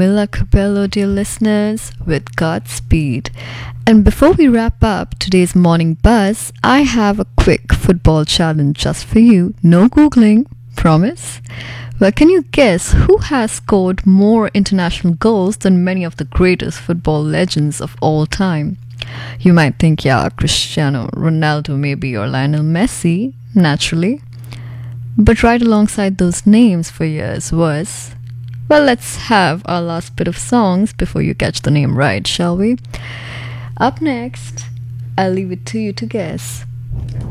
Mila Cabello, dear listeners, with Godspeed. And before we wrap up today's morning buzz, I have a quick football challenge just for you. No Googling, promise? Well, can you guess who has scored more international goals than many of the greatest football legends of all time? You might think, yeah, Cristiano Ronaldo maybe or Lionel Messi, naturally. But right alongside those names for years was, well, let's have our last bit of songs before you catch the name right, shall we? Up next, I'll leave it to you to guess.